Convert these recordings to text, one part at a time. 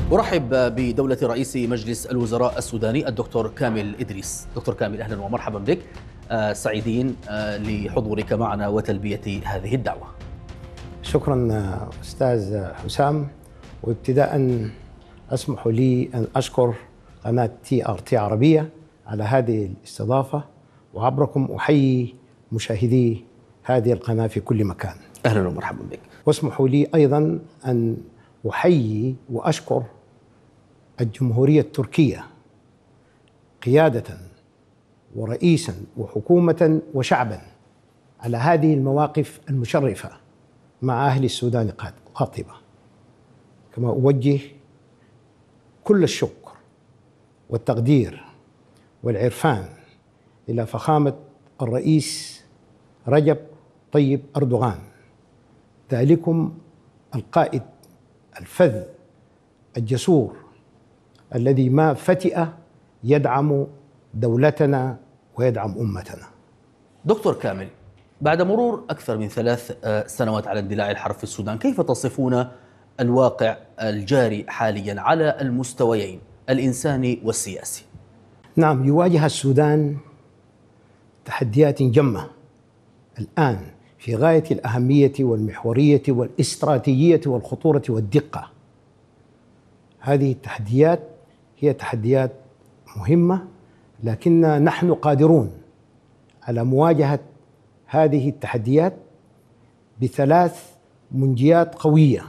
أرحب بدولة رئيس مجلس الوزراء السوداني الدكتور كامل إدريس. دكتور كامل، أهلا ومرحبا بك. سعيدين لحضورك معنا وتلبية هذه الدعوة. شكرا أستاذ حسام، وابتداء أسمح لي أن أشكر قناة TRT عربية على هذه الاستضافة، وعبركم أحيي مشاهدي هذه القناة في كل مكان. أهلا ومرحبا بك. واسمحوا لي أيضا أن أحيي وأشكر الجمهورية التركية قيادة ورئيسا وحكومة وشعبا على هذه المواقف المشرفة مع أهل السودان قاطبة. كما أوجه كل الشكر والتقدير والعرفان إلى فخامة الرئيس رجب طيب أردوغان، ذلكم القائد الفذ الجسور الذي ما فتئ يدعم دولتنا ويدعم أمتنا. دكتور كامل، بعد مرور أكثر من 3 سنوات على اندلاع الحرب في السودان، كيف تصفون الواقع الجاري حاليا على المستويين الإنساني والسياسي؟ نعم، يواجه السودان تحديات جمة الآن في غاية الأهمية والمحورية والاستراتيجية والخطورة والدقة. هذه التحديات هي تحديات مهمة، لكننا نحن قادرون على مواجهة هذه التحديات بثلاث منجيات قوية.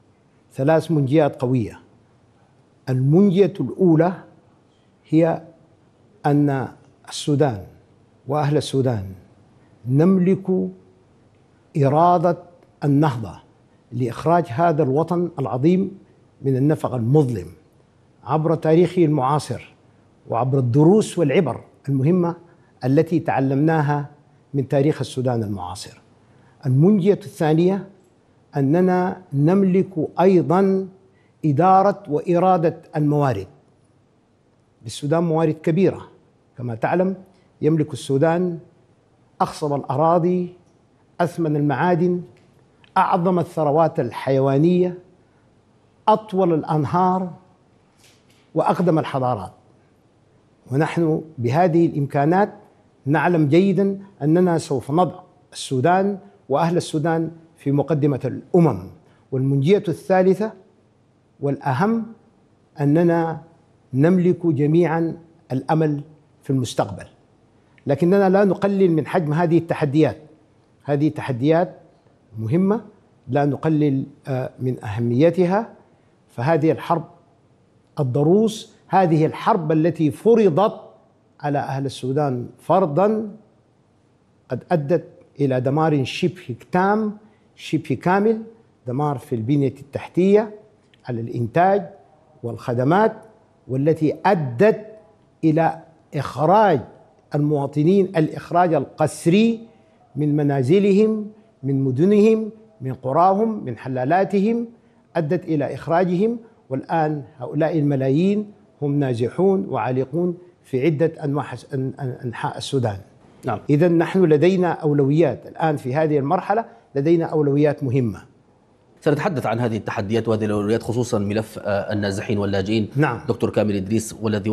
المنجية الأولى هي أن السودان وأهل السودان نملك إرادة النهضة لإخراج هذا الوطن العظيم من النفق المظلم عبر تاريخه المعاصر وعبر الدروس والعبر المهمة التي تعلمناها من تاريخ السودان المعاصر. المنجية الثانية أننا نملك أيضا إدارة وإرادة الموارد. للسودان موارد كبيرة كما تعلم، يملك السودان أخصب الأراضي، أثمن المعادن، أعظم الثروات الحيوانية، أطول الأنهار، وأقدم الحضارات. ونحن بهذه الإمكانات نعلم جيدا أننا سوف نضع السودان وأهل السودان في مقدمة الأمم. والمنجية الثالثة والأهم أننا نملك جميعا الأمل في المستقبل، لكننا لا نقلل من حجم هذه التحديات. هذه تحديات مهمة، لا نقلل من أهميتها. فهذه الحرب الضروس، هذه الحرب التي فرضت على أهل السودان فرضا، قد أدت إلى دمار شبه تام شبه كامل، دمار في البنية التحتية على الإنتاج والخدمات، والتي أدت إلى إخراج المواطنين الإخراج القسري من منازلهم، من مدنهم، من قراهم، من حلالاتهم، أدت إلى إخراجهم. والآن هؤلاء الملايين هم نازحون وعالقون في عدة أنحاء السودان. نعم. إذن نحن لدينا أولويات الآن في هذه المرحلة، لدينا أولويات مهمة. سنتحدث عن هذه التحديات وهذه الأولويات، خصوصا ملف النازحين واللاجئين. نعم. دكتور كامل إدريس، والذي